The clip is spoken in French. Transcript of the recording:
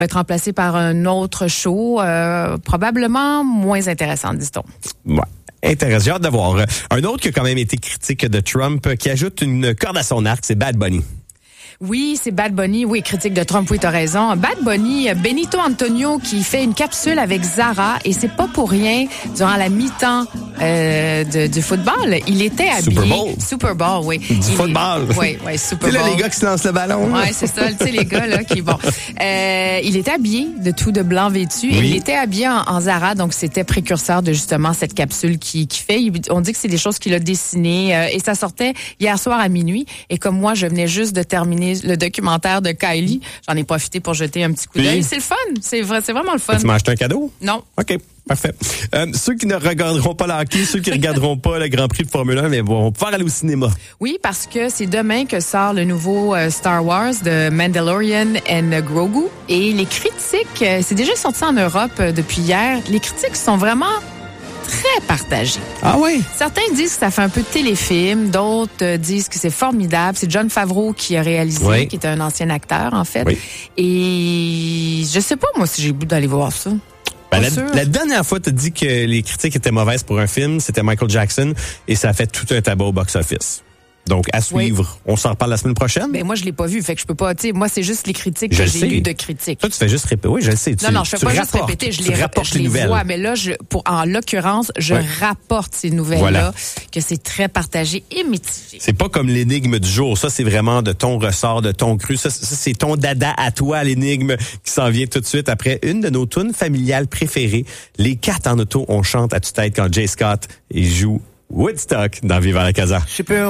va être remplacé par un autre show, probablement moins intéressant, dit-on. Ouais. Intéressant. J'ai hâte de voir. Un autre qui a quand même été critique de Trump, qui ajoute une corde à son arc, c'est Bad Bunny. Oui, c'est Bad Bunny. Oui, critique de Trump, oui, t'as raison. Bad Bunny, Benito Antonio qui fait une capsule avec Zara et c'est pas pour rien. Durant la mi-temps du football, il était habillé... Super Bowl, oui. Du football. Oui, Super Bowl. Tu sais, là, les gars qui se lancent le ballon. Oui, c'est ça. Tu sais, les gars, là, qui, bon. Il était habillé de tout de blanc vêtu et il était habillé en Zara, donc c'était précurseur de justement cette capsule qu'il fait. On dit que c'est des choses qu'il a dessinées et ça sortait hier soir à minuit. Et comme moi, je venais juste de terminer le documentaire de Kylie. J'en ai profité pour jeter un petit coup d'œil. C'est le fun. C'est vraiment le fun. Tu m'as acheté un cadeau? Non. OK. Parfait. Ceux qui ne regarderont pas le hockey, ceux qui regarderont pas le Grand Prix de Formule 1, mais vont pouvoir aller au cinéma. Oui, parce que c'est demain que sort le nouveau Star Wars de Mandalorian and Grogu. Et les critiques, c'est déjà sorti en Europe depuis hier. Les critiques sont vraiment très partagé. Ah oui? Certains disent que ça fait un peu de téléfilm, d'autres disent que c'est formidable. C'est Jon Favreau qui a réalisé, qui est un ancien acteur, en fait. Oui. Et je sais pas, moi, si j'ai le goût d'aller voir ça. La dernière fois, tu as dit que les critiques étaient mauvaises pour un film, c'était Michael Jackson, et ça a fait tout un tabac au box-office. Donc, à suivre. On s'en reparle la semaine prochaine? Ben, moi, je l'ai pas vu. Fait que je peux pas, tu sais, moi, c'est juste les critiques que j'ai lues de critiques. Toi, tu fais juste répéter. Oui, je le sais. Non, je fais pas juste répéter. Je les nouvelles. Vois. Mais là, en l'occurrence, je rapporte ces nouvelles-là, que c'est très partagé et mitigé. C'est pas comme l'énigme du jour. Ça, c'est vraiment de ton ressort, de ton cru. Ça, c'est ton dada à toi, l'énigme qui s'en vient tout de suite après une de nos tunes familiales préférées. Les 4 en auto, on chante à tue-tête quand Jay Scott joue Woodstock dans Viva la Casa.